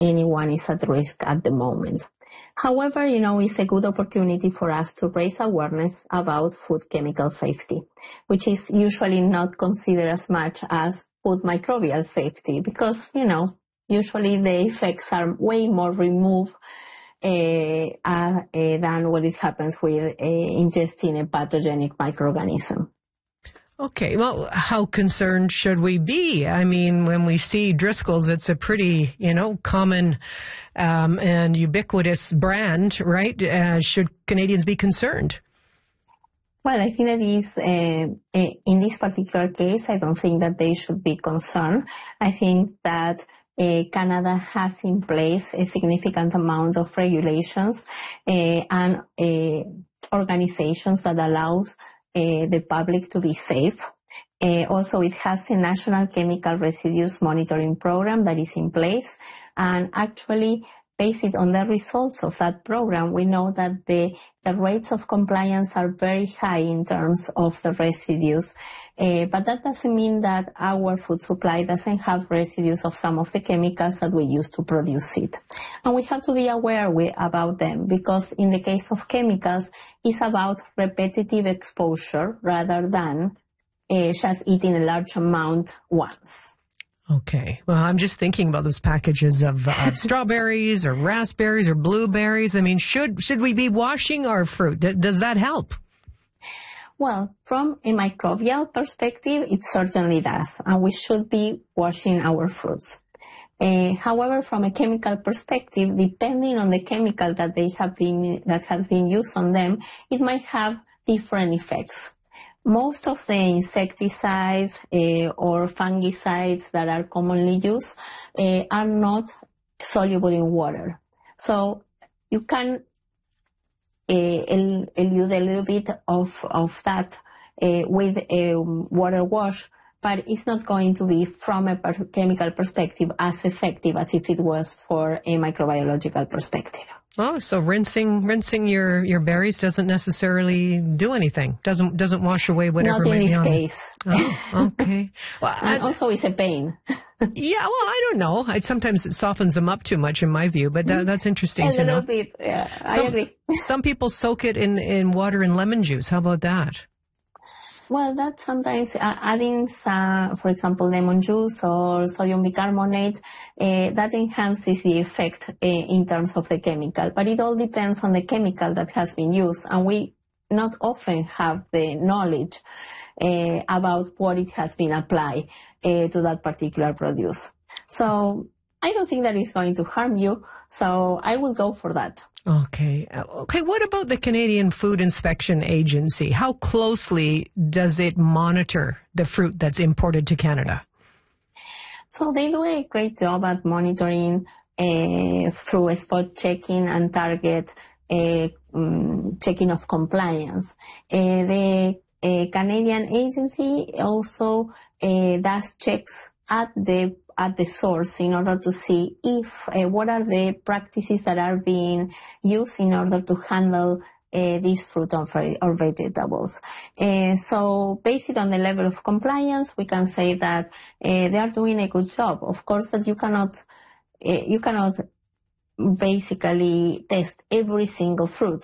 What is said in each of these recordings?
anyone is at risk at the moment. However, it's a good opportunity for us to raise awareness about food chemical safety, which is usually not considered as much as food microbial safety because, usually the effects are way more removed than what it happens with ingesting a pathogenic microorganism. Okay, well, how concerned should we be? I mean, when we see Driscoll's, it's a pretty, common and ubiquitous brand, right? Should Canadians be concerned? Well, I think that is, in this particular case, I don't think that they should be concerned. I think that Canada has in place a significant amount of regulations and organizations that allows the public to be safe. Also, it has a national chemical residues monitoring program that is in place. And actually, based on the results of that program, we know that the rates of compliance are very high in terms of the residues. But that doesn't mean that our food supply doesn't have residues of some of the chemicals that we use to produce it. And we have to be aware about them because in the case of chemicals, it's about repetitive exposure rather than just eating a large amount once. Okay. Well, I'm just thinking about those packages of strawberries or raspberries or blueberries. I mean, should we be washing our fruit? Does that help? Well, from a microbial perspective, it certainly does, and we should be washing our fruits. However, from a chemical perspective, depending on the chemical that has been used on them, it might have different effects. Most of the insecticides or fungicides that are commonly used are not soluble in water. So you can use a little bit of that with a water wash, but it's not going to be from a chemical perspective as effective as if it was for a microbiological perspective. Oh, so rinsing your berries doesn't necessarily do anything. Doesn't wash away whatever. Not in this case. Oh, okay. Well, and also it's a pain. Yeah, well, I don't know. Sometimes it softens them up too much in my view, but that's interesting to know. A little bit, yeah, I agree. Some people soak it in water and lemon juice. How about that? Well, that sometimes adding, for example, lemon juice or sodium bicarbonate, that enhances the effect in terms of the chemical. But it all depends on the chemical that has been used, and we not often have the knowledge about what it has been applied to that particular produce. So I don't think that it's going to harm you, so I will go for that. Okay. What about the Canadian Food Inspection Agency? How closely does it monitor the fruit that's imported to Canada? So they do a great job at monitoring through a spot checking and target checking of compliance. The Canadian agency also does checks at the source in order to see if what are the practices that are being used in order to handle these fruit or vegetables. So based on the level of compliance, we can say that they are doing a good job. Of course, that you cannot basically test every single fruit.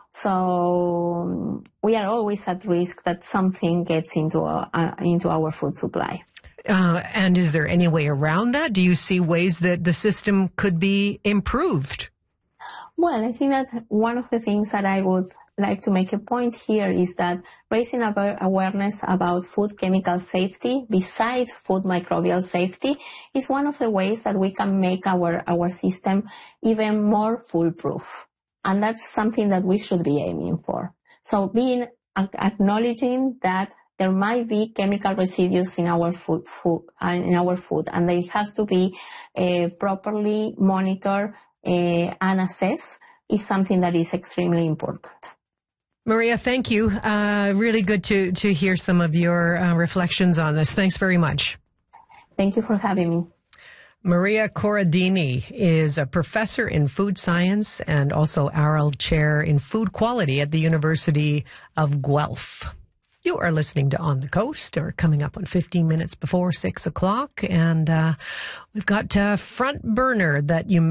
So we are always at risk that something gets into our food supply. And is there any way around that? Do you see ways that the system could be improved? Well, I think that one of the things that I would like to make a point here is that raising awareness about food chemical safety, besides food microbial safety, is one of the ways that we can make our system even more foolproof. And that's something that we should be aiming for. So acknowledging that there might be chemical residues in our food, and they have to be properly monitored and assessed is something that is extremely important. Maria, thank you. Really good to hear some of your reflections on this. Thanks very much. Thank you for having me. Maria Corradini is a professor in food science and also Arrell Chair in Food Quality at the University of Guelph. You are listening to On the Coast, or coming up on 15 minutes before 6 o'clock. And we've got Front Burner that you